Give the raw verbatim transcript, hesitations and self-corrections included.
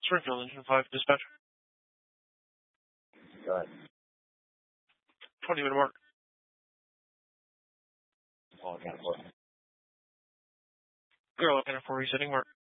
Springfield, Engine five, dispatch. Go ahead. twenty minute mark. Call again for Girl looking for resetting mark.